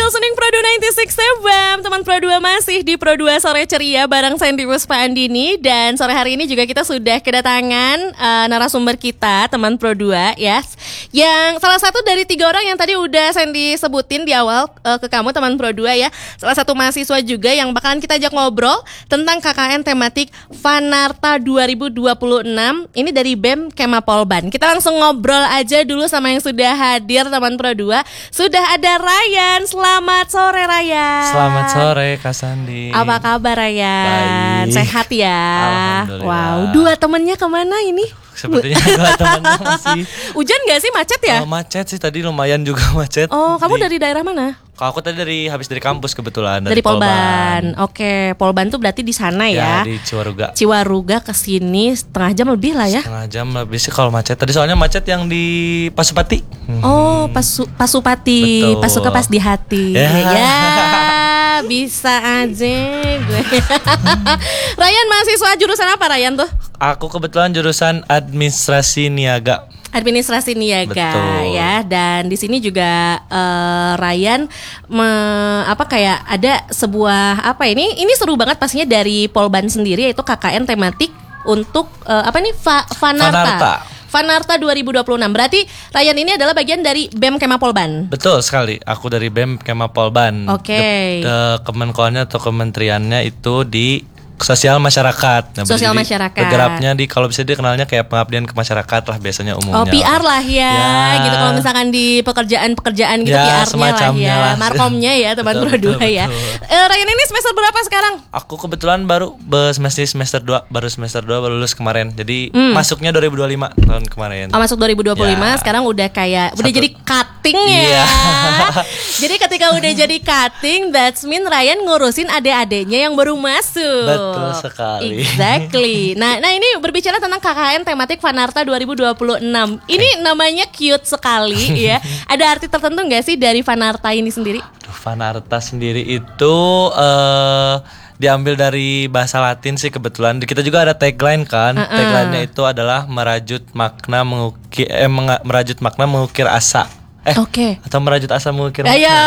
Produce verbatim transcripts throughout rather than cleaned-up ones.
listening Pro dua sembilan enam F M. Teman Pro dua masih di Pro dua Sore Ceria bareng Sandy Puspa Andini. Dan sore hari ini juga kita sudah kedatangan uh, narasumber kita, teman Pro dua ya, yang salah satu dari tiga orang yang tadi udah Sandy sebutin di awal uh, ke kamu teman Pro dua ya. Salah satu mahasiswa juga yang bakalan kita ajak ngobrol tentang K K N tematik Fanarta dua ribu dua puluh enam. Ini dari B E M Kema Polban. Kita langsung ngobrol aja dulu sama yang sudah hadir teman Pro dua. Sudah ada Ryan. Selamat sore Ryan. Selamat sore Kak Sandi. Apa kabar Ryan? Baik. Sehat ya? Alhamdulillah. Wow, dua temennya kemana ini? Sepertinya dua temannya masih. Hujan gak sih, macet ya? Oh, macet sih tadi, lumayan juga macet. Oh, kamu di, dari daerah mana? Kalau aku tadi dari habis dari kampus kebetulan Dari, dari Polban. Oke, Polban tuh berarti di sana ya? Ya, di Ciwaruga. Ciwaruga ke sini setengah jam lebih lah ya? Setengah jam lebih sih kalau macet. Tadi soalnya macet yang di Pasupati. Oh, Pasu, Pasupati. Betul. Pasuka pas di hati. Ya. Ya, bisa aja gue. Ryan mahasiswa jurusan apa Ryan tuh? Aku kebetulan jurusan administrasi niaga. Administrasi niaga. Betul. Ya, dan di sini juga uh, Ryan me, apa kayak ada sebuah apa ini ini seru banget pastinya dari Polban sendiri, yaitu K K N tematik untuk uh, apa nih Fa, Fanarta. Fanarta. Fanarta dua ribu dua puluh enam. Berarti Ryan ini adalah bagian dari B E M Kema Polban. Betul sekali. Aku dari B E M Kema Polban. Oke. Okay. Kemenkoannya atau kementeriannya itu di sosial masyarakat. Nah, sosial masyarakat. Bergeraknya di, kalau bisa dikenalnya kayak pengabdian ke masyarakat lah biasanya umumnya. Oh, P R lah ya, ya. Gitu kalau misalkan di pekerjaan-pekerjaan gitu ya, P R-nya lah ya, lah. Markomnya ya teman Pro dua ya. Uh, Ryan ini semester berapa sekarang? Aku kebetulan baru semester semester dua, baru semester dua baru lulus kemarin. Jadi hmm. masuknya dua ribu dua puluh lima tahun kemarin. Oh, masuk dua ribu dua puluh lima, ya. Sekarang udah kayak Satu. udah jadi cutting ya. Iya. Jadi ketika udah jadi cutting, that's mean Ryan ngurusin adik-adiknya yang baru masuk. Betul sekali. Exactly. Nah, nah ini berbicara tentang K K N tematik Fanarta dua ribu dua puluh enam. Ini namanya cute sekali ya. Ada arti tertentu nggak sih dari Fanarta ini sendiri? Aduh, Fanarta sendiri itu uh, diambil dari bahasa Latin sih kebetulan. Kita juga ada tagline kan. Uh-uh. Tagline-nya itu adalah merajut makna mengukir eh, menga, merajut makna mengukir asa. Eh, Oke. Okay. Atau merajut asa mengukir makna. Ayo.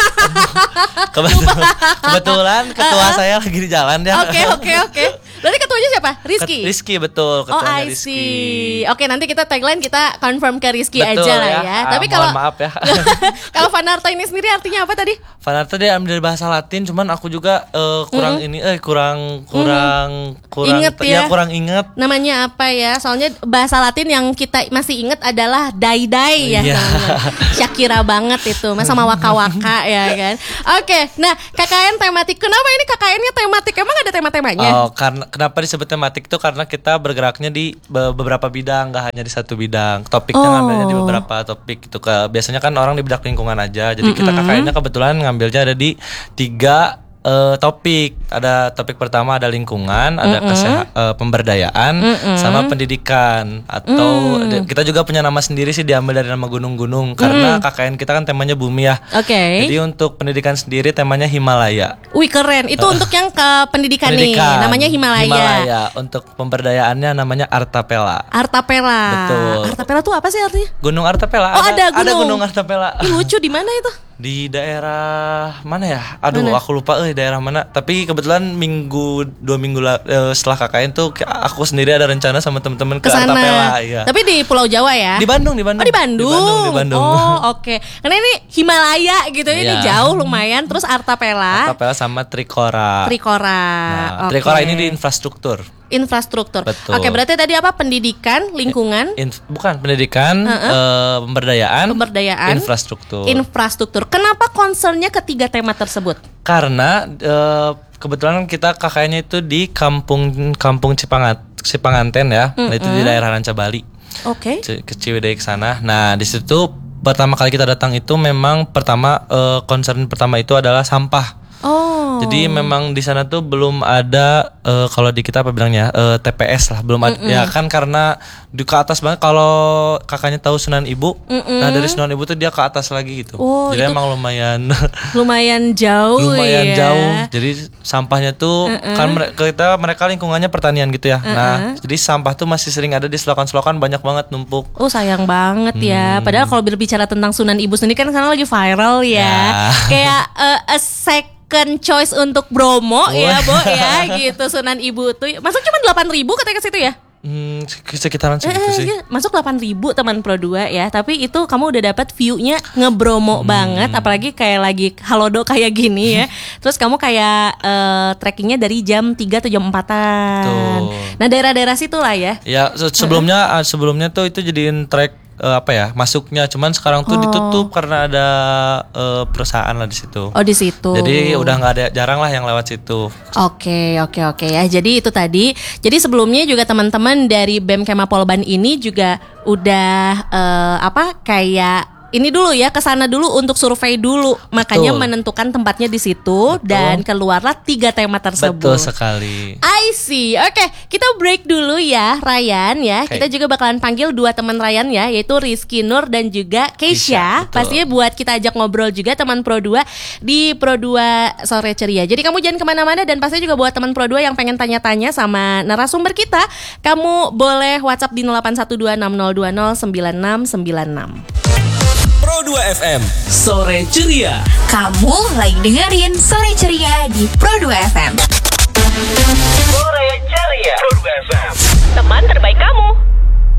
Kebetulan, kebetulan ketua uh-uh. saya lagi di jalan ya. Oke, oke, oke. Berarti ketuanya siapa? Rizky? Rizky betul, ketuanya Oh, I Rizky. see. Oke, nanti kita tagline kita confirm ke Rizky betul, aja lah ya. ya. Tapi ah, kalau maaf ya. Kalau Fanarta ini sendiri artinya apa tadi? Fanarta dia ambil dari bahasa Latin, cuman aku juga uh, kurang mm-hmm. ini eh kurang kurang mm-hmm. kurang inget ya. ya kurang inget. Namanya apa ya? Soalnya bahasa Latin yang kita masih inget adalah Dai-Dai ya. Yeah. Shakira banget itu, sama waka-waka ya kan. Oke, nah K K N tematik. Kenapa ini K K N-nya tematik? Emang ada tema-temanya? Oh, karena kenapa disebut tematik itu karena kita bergeraknya di be- beberapa bidang, nggak hanya di satu bidang. Topiknya oh. ngambilnya di beberapa topik itu. Ke biasanya kan orang di bidang lingkungan aja. Jadi mm-hmm. kita K K N-nya kebetulan ngambilnya ada di tiga uh, topik. Ada topik pertama ada lingkungan, ada mm-hmm. keseha- uh, pemberdayaan, mm-hmm. sama pendidikan. Atau mm. de- kita juga punya nama sendiri sih, diambil dari nama gunung-gunung karena mm-hmm. K K N kita kan temanya bumi ya. Oke. Okay. Jadi untuk pendidikan sendiri temanya Himalaya. Wih keren. Itu untuk yang ke pendidikan, pendidikan nih. Namanya Himalaya. Himalaya. Untuk pemberdayaannya namanya Artapela. Artapela. Betul. Artapela tuh apa sih artinya? Gunung Artapela. Oh, ada, ada gunung. Ada gunung Artapela. Ih, lucu, di mana itu? Di daerah mana ya? Aduh, mana? aku lupa eh daerah mana. Tapi kebetulan minggu dua minggu la, eh, setelah K K N tuh aku sendiri ada rencana sama teman-teman ke Kesana. Artapela. Iya. Tapi di Pulau Jawa ya? Di Bandung, di Bandung. Oh, di Bandung. Di Bandung, di Bandung. Oh, oke. Okay. Karena ini Himalaya gitu, Iya. ini jauh lumayan. Terus Artapela. Artapela sama Trikora. Trikora. Nah, okay. Trikora ini di infrastruktur. Infrastruktur. Betul. Oke, berarti tadi apa? Pendidikan, lingkungan? Inf- bukan pendidikan, uh-uh. uh, pemberdayaan, pemberdayaan, infrastruktur. Infrastruktur. Kenapa concernnya ketiga tema tersebut? Karena uh, kebetulan kita K K N-nya itu di kampung Kampung Cipangat, Cipanganten ya, mm-hmm. itu di daerah Ranca Bali. Oke. Okay. Ke Ciwidey ke sana. Nah, di situ pertama kali kita datang itu memang pertama uh, concern pertama itu adalah sampah. Oh. Jadi memang di sana tuh belum ada uh, kalau di kita apa bilangnya uh, T P S lah, belum ada. Ya kan karena di ke atas banget. Kalau kakaknya tahu Sunan Ibu, Mm-mm. nah dari Sunan Ibu tuh dia ke atas lagi gitu. Oh, jadi emang lumayan lumayan jauh lumayan ya. jauh. Jadi sampahnya tuh uh-uh. kan mere- kita mereka lingkungannya pertanian gitu ya. Uh-uh. Nah, jadi sampah tuh masih sering ada di selokan-selokan, banyak banget numpuk. Oh, sayang banget ya. Hmm. Padahal kalau berbicara tentang Sunan Ibu sendiri kan sekarang lagi viral ya. Ya. Kayak uh, a second choice untuk Bromo oh. ya, Bo ya gitu. Sunan Ibu tuh masuk cuma delapan ribu katanya ke situ ya. Hmm, sekitaran segitu eh, sih. Masuk delapan ribu teman Pro dua ya. Tapi itu kamu udah dapat view-nya ngebromo hmm. banget. Apalagi kayak lagi halodo kayak gini ya. Terus kamu kayak uh, trekkingnya dari jam tiga atau jam empatan. Nah daerah-daerah situ lah ya. Ya sebelumnya uh. sebelumnya tuh itu jadiin trek uh, apa ya masuknya. Cuman sekarang tuh oh. ditutup karena ada uh, perusahaan lah di situ. Oh di situ. Jadi udah nggak ada, jarang lah yang lewat situ. Oke oke oke ya. Jadi itu tadi. Jadi sebelumnya juga teman-teman dari B E M Kema Polban ini juga udah uh, apa kayak ini dulu ya, kesana dulu untuk survei dulu. Makanya Betul. menentukan tempatnya di situ. Betul. Dan keluarlah tiga tema tersebut. Betul sekali. I see. Oke, kita break dulu ya Ryan ya. Okay. Kita juga bakalan panggil dua teman Ryan ya, yaitu Rizky Nur dan juga Keisha. Pastinya buat kita ajak ngobrol juga teman Pro dua di Pro dua Sore Ceria. Jadi kamu jangan kemana-mana, dan pastinya juga buat teman Pro dua yang pengen tanya-tanya sama narasumber kita, kamu boleh WhatsApp di nol delapan satu dua enam nol dua nol sembilan enam sembilan enam. Pro dua F M Sore Ceria. Kamu lagi dengerin Sore Ceria di Pro dua F M. Sore Ceria Pro dua F M, teman terbaik kamu.